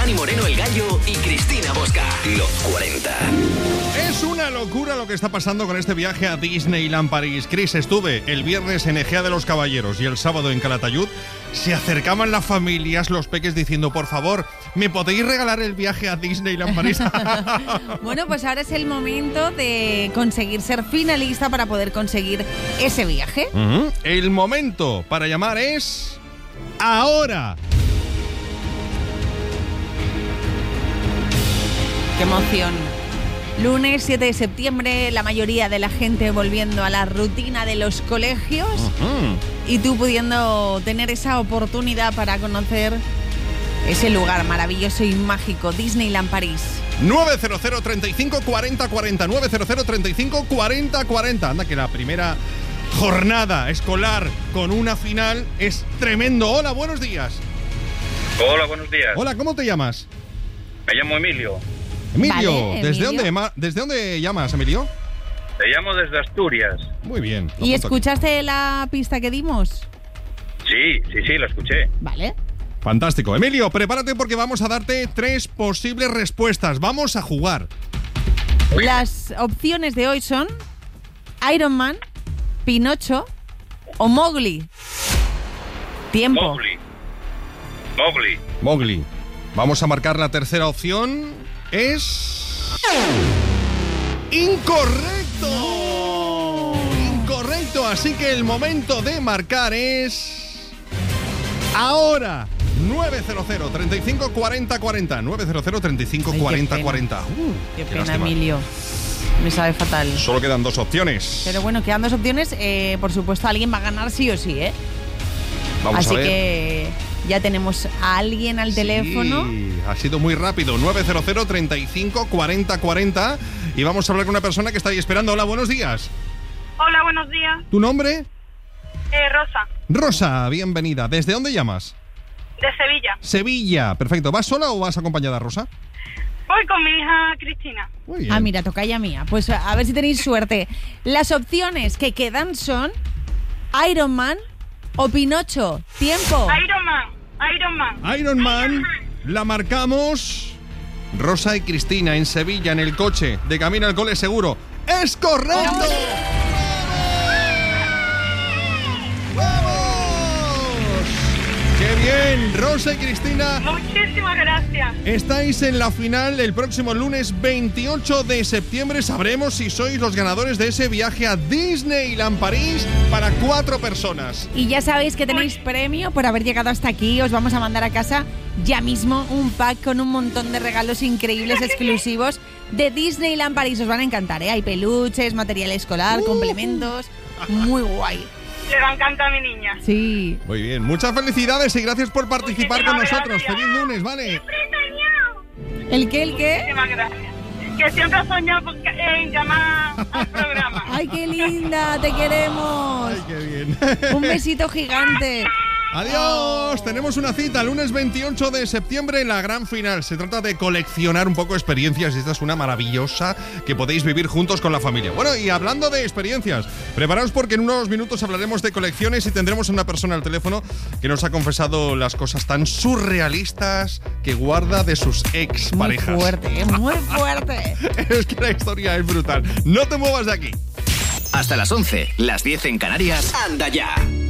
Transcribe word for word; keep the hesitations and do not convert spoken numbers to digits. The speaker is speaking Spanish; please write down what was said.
Dani Moreno el Gallo y Cristina Bosca. Los cuarenta. Es una locura lo que está pasando con este viaje a Disneyland París. Chris, estuve el viernes en Egea de los Caballeros y el sábado en Calatayud. Se acercaban las familias, los peques diciendo, por favor, ¿me podéis regalar el viaje a Disneyland París? Bueno, pues ahora es el momento de conseguir ser finalista para poder conseguir ese viaje. Uh-huh. El momento para llamar es ahora. ¡Qué emoción! Lunes siete de septiembre, la mayoría de la gente volviendo a la rutina de los colegios. Uh-huh. Y tú pudiendo tener esa oportunidad para conocer ese lugar maravilloso y mágico, Disneyland París. nueve cero cero, treinta y cinco, cuarenta, cuarenta. nueve cero cero, treinta y cinco, cuarenta, cuarenta. Anda, que la primera jornada escolar con una final es tremendo. Hola, buenos días. Hola, buenos días. Hola, ¿cómo te llamas? Me llamo Emilio. Emilio, vale, ¿desde, Emilio. Dónde, ¿desde dónde llamas, Emilio? Te llamo desde Asturias. Muy bien. ¿Y escuchaste la pista que dimos? Sí, sí, sí, lo escuché. Vale. Fantástico. Emilio, prepárate porque vamos a darte tres posibles respuestas. Vamos a jugar. Las opciones de hoy son Iron Man, Pinocho o Mowgli. Tiempo. Mowgli. Mowgli. Mowgli. Vamos a marcar la tercera opción. Es... ¡incorrecto! No. Incorrecto, así que el momento de marcar es... ahora. nueve cero cero, treinta y cinco, cuarenta, cuarenta. nueve cero cero, treinta y cinco, cuarenta, cuarenta. Uh, qué qué pena, lástima. Emilio. Me sabe fatal. Solo quedan dos opciones. Pero bueno, quedan dos opciones. Eh, por supuesto, alguien va a ganar sí o sí, ¿eh? Vamos Así a ver. que ya tenemos a alguien al Sí, teléfono. ha sido muy rápido. nueve cero cero, treinta y cinco, cuarenta, cuarenta. Y vamos a hablar con una persona que está ahí esperando. Hola, buenos días. Hola, buenos días. ¿Tu nombre? Eh, Rosa, Rosa, bienvenida. ¿Desde dónde llamas? de Sevilla. Sevilla, perfecto. ¿Vas sola o vas acompañada, Rosa? Voy con mi hija Cristina. Muy bien. Ah, mira, tocaya mía. Pues a ver si tenéis suerte. Las opciones que quedan son Iron Man o Pinocho. Tiempo. Iron Man, Iron Man. Iron Man, la marcamos. Rosa y Cristina en Sevilla, en el coche, de camino al cole seguro. ¡Es correcto! ¡Qué bien! Rosa y Cristina, Muchísimas gracias. estáis en la final el próximo lunes veintiocho de septiembre. Sabremos si sois los ganadores de ese viaje a Disneyland París para cuatro personas. Y ya sabéis que tenéis premio por haber llegado hasta aquí. Os vamos a mandar a casa ya mismo un pack con un montón de regalos increíbles exclusivos de Disneyland París. Os van a encantar, ¿eh? Hay peluches, material escolar, Uh. complementos. Muy guay. Le va a encantar a mi niña. Sí. Muy bien, muchas felicidades y gracias por participar con Muchísimas nosotros. gracias. Feliz lunes, ¿vale? ¿El qué, el qué? Muchísimas gracias. Que siempre he soñado con- en llamar al programa. ¡Ay, qué linda! ¡Te queremos! Ay, qué bien. Un besito gigante. Adiós, tenemos una cita lunes veintiocho de septiembre en la gran final. Se trata de coleccionar un poco experiencias y esta es una maravillosa que podéis vivir juntos con la familia. Bueno, y hablando de experiencias, preparaos porque en unos minutos hablaremos de colecciones y tendremos a una persona al teléfono que nos ha confesado las cosas tan surrealistas que guarda de sus ex Muy parejas. fuerte, ¿eh? Muy fuerte. Es que la historia es brutal. No te muevas de aquí. Hasta las once, las diez en Canarias. Anda ya.